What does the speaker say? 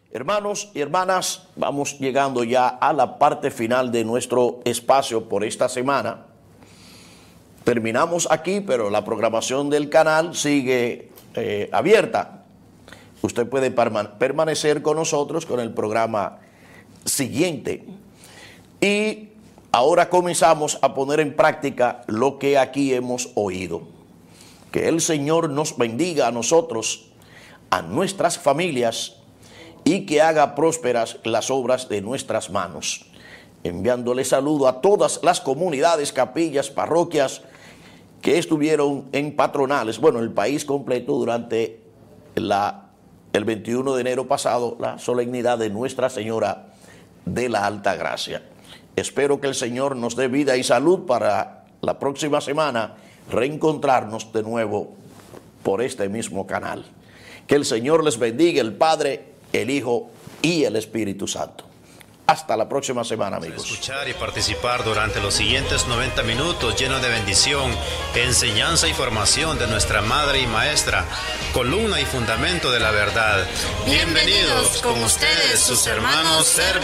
Hermanos y hermanas, vamos llegando ya a la parte final de nuestro espacio por esta semana. Terminamos aquí, pero la programación del canal sigue abierta. Usted puede permanecer con nosotros con el programa siguiente. Y ahora comenzamos a poner en práctica lo que aquí hemos oído. Que el Señor nos bendiga a nosotros, a nuestras familias, y que haga prósperas las obras de nuestras manos. Enviándole saludo a todas las comunidades, capillas, parroquias que estuvieron en patronales, bueno, el país completo durante el 21 de enero pasado, la solemnidad de Nuestra Señora de la Alta Gracia. Espero que el Señor nos dé vida y salud para la próxima semana reencontrarnos de nuevo por este mismo canal. Que el Señor les bendiga, el Padre, el Hijo y el Espíritu Santo. Hasta la próxima semana, amigos. Escuchar y participar durante los siguientes 90 minutos llenos de bendición, enseñanza y formación de nuestra Madre y Maestra, columna y fundamento de la verdad. Bienvenidos con ustedes, sus hermanos